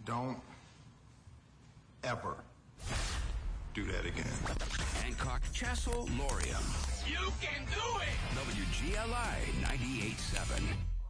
Don't ever do that again. Hancock, Chassel, Lorium. You can do it! WGLI 98.7.